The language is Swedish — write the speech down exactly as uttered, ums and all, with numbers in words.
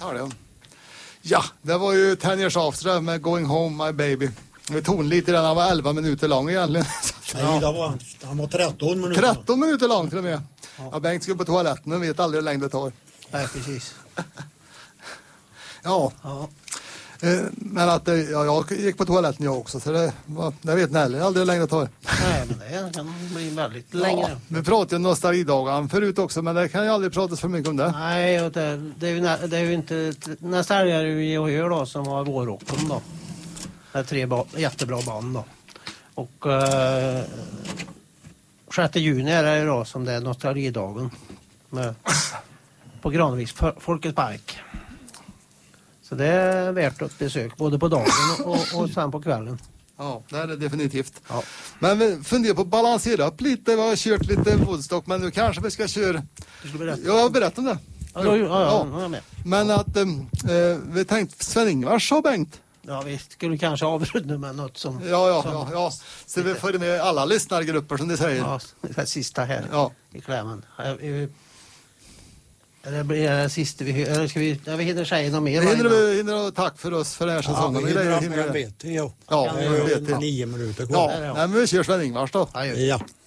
Ja, ja, det var ju Ten Years After med Going Home My Baby. Vi tog lite i den, han var elva minuter lång egentligen. Nej, det var, han var tretton minuter. tretton minuter lång till och med. Ja, ja Bengt skulle på toaletten och vet aldrig hur länge det tar. Nej, precis. ja. ja. Men att ja, jag gick på toaletten jag också, så det, det vet ni heller aldrig hur länge det tar. Nej, men det kan bli väldigt länge. Ja, vi pratade ju om nostalgidagen förut också, men det kan ju aldrig pratas för mycket om det. Nej, och det, det, är, ju, det är ju inte... Nästa helg är det ju G H då som har vårrocken då. Det är tre ba, jättebra band då. Och eh, sjätte juni är det då som det är nostalgidagen med, på Granviks Folkets Park. Så det är värt ett besök både på dagen och, och, och sen på kvällen. Ja, det är det definitivt. Ja. Men vi funderar på att balansera upp lite. Vi har kört lite Woodstock, men nu kanske vi ska köra... Du ska berätta. Ja, jag har berättat om det. Ja, då, ja, ja, ja. Med. Men att äh, vi tänkte Sven-Ingvars sa Bengt. Ja, vi skulle kanske avrunda med något som... Ja, ja, som, ja, ja. Så vi får med alla lyssnargrupper som ni säger. Ja, det sista här ja. i klämmen. Eller blir det sista vi... Eller ska vi... Ja, vi hinner säga något mer. Vi hinner, vi hinner tack för oss för den här säsongen. Ja, vi hinner, hinner, hinner. Vet, ja. Ja, ja, vi vet det. Nio minuter kvar. Ja, nej, men vi kör Sven-Ingvars då. Ja.